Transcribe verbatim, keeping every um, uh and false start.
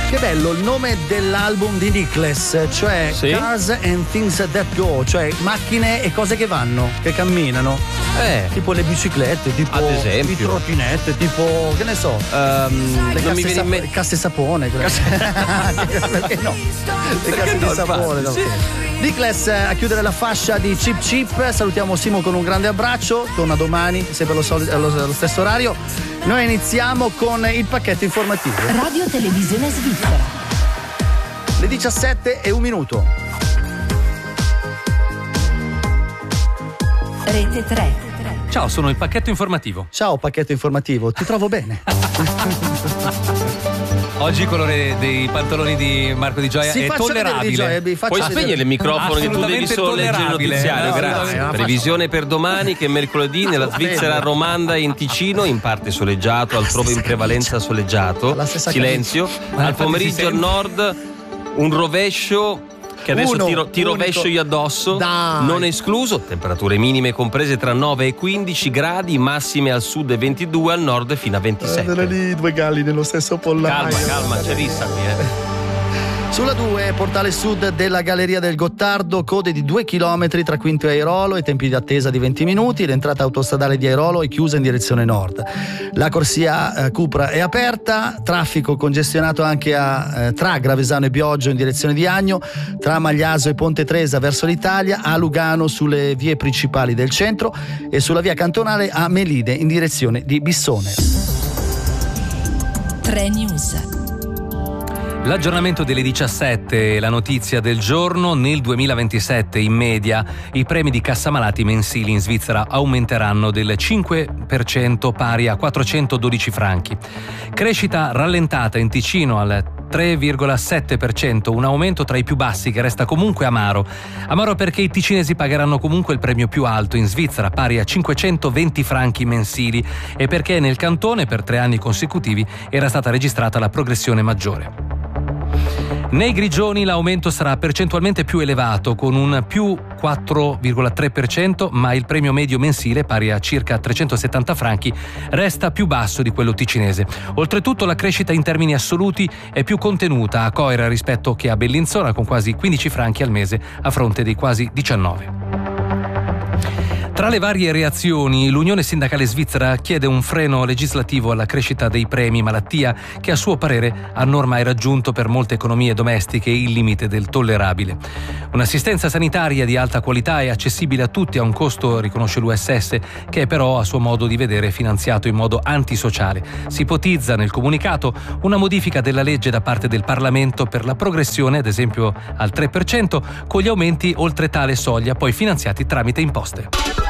Che bello il nome dell'album di Nickeless, cioè sì? Cars and Things That Go, cioè macchine e cose che vanno, che camminano. Eh. Tipo le biciclette, tipo ad esempio. le trottinette, tipo, che ne so, um, le casse, mi sap- me- casse sapone. Casse... Perché no? Le Perché casse no, di sapone. No. Sì. Nickeless a chiudere la fascia di Chip Chip. Salutiamo Simo con un grande abbraccio. Torna domani, sempre allo, sol- allo, allo stesso orario. Noi iniziamo con il pacchetto informativo. Radio Televisione Svizzera. Le diciassette e un minuto. Rete tre. Ciao, sono il pacchetto informativo. Ciao pacchetto informativo, ti trovo bene. Oggi il colore dei pantaloni di Marco Di Gioia Si è faccia tollerabile. Di Gioia, vi faccia Puoi vedere. spegnere il microfono che tu devi solo leggere il notiziario, No, grazie. no, no, Previsione per domani che mercoledì nella Svizzera romanda e in Ticino in parte soleggiato, altrove in prevalenza soleggiato. La stessa Silenzio. Ma Al infatti si pomeriggio al sente. nord un rovescio che adesso Uno, ti, ro- ti unico. rovescio io addosso. Dai. Non escluso, temperature minime comprese tra nove e quindici gradi, massime al sud ventidue, al nord fino a ventisette. lì due galli nello stesso pollaio. Calma, calma, c'è rissa qui, eh. Sulla due, portale sud della Galleria del Gottardo, code di due chilometri tra Quinto e Airolo e tempi di attesa di venti minuti. L'entrata autostradale di Airolo è chiusa in direzione nord. La corsia eh, Cupra è aperta, traffico congestionato anche a eh, tra Gravesano e Bioggio in direzione di Agno, tra Magliaso e Ponte Tresa verso l'Italia, a Lugano sulle vie principali del centro e sulla via cantonale a Melide in direzione di Bissone. tre News. L'aggiornamento delle diciassette e la notizia del giorno. Nel duemilaventisette in media i premi di cassamalati mensili in Svizzera aumenteranno del cinque per cento pari a quattrocentododici franchi. Crescita rallentata in Ticino al tre virgola sette per cento, un aumento tra i più bassi che resta comunque amaro. Amaro perché i ticinesi pagheranno comunque il premio più alto in Svizzera, pari a cinquecentoventi franchi mensili, e perché nel cantone per tre anni consecutivi era stata registrata la progressione maggiore. Nei Grigioni l'aumento sarà percentualmente più elevato, con un più quattro virgola tre per cento, ma il premio medio mensile, pari a circa trecentosettanta franchi, resta più basso di quello ticinese. Oltretutto la crescita in termini assoluti è più contenuta a Coira rispetto che a Bellinzona, con quasi quindici franchi al mese a fronte dei quasi diciannove. Tra le varie reazioni, l'Unione Sindacale Svizzera chiede un freno legislativo alla crescita dei premi malattia che a suo parere hanno ormai raggiunto per molte economie domestiche il limite del tollerabile. Un'assistenza sanitaria di alta qualità e accessibile a tutti a un costo, riconosce l'U S S, che è però a suo modo di vedere finanziato in modo antisociale. Si ipotizza nel comunicato una modifica della legge da parte del Parlamento per la progressione, ad esempio al tre per cento, con gli aumenti oltre tale soglia poi finanziati tramite imposte.